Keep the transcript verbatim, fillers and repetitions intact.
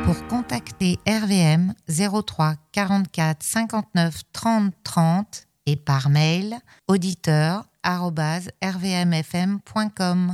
Pour contacter R V M, zéro trois quarante-quatre cinquante-neuf trente trente et par mail auditeur arobase r v m f m point com.